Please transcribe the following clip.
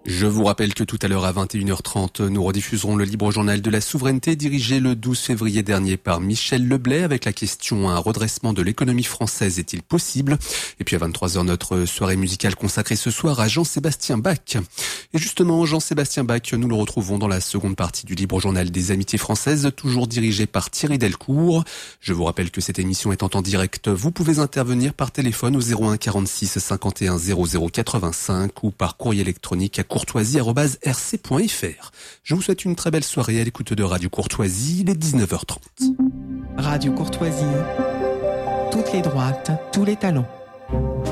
Je vous rappelle que tout à l'heure à 21h30, nous rediffuserons le libre journal de la souveraineté dirigé le 12 février dernier par Michel Leblay avec la question: un redressement de l'économie française est-il possible? Et puis à 23h, notre soirée musicale consacrée ce soir à Jean-Sébastien Bach. Et justement, Jean-Sébastien Bach, nous le retrouvons dans la seconde partie du libre journal des amitiés françaises, toujours dirigé par Thierry Delcourt. Je vous rappelle que cette émission étant en direct, vous pouvez intervenir par téléphone au 01 46 51 00 85 ou par courrier électronique à courtoisie@rc.fr. Je vous souhaite une très belle soirée à l'écoute de Radio Courtoisie, il est 19h30. Radio Courtoisie, toutes les droites, tous les talents.